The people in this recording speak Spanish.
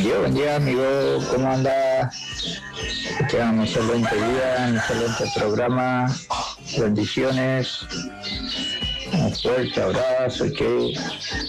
Buen día amigo, ¿cómo anda? Que un excelente día, un excelente programa, bendiciones, un fuerte abrazo, que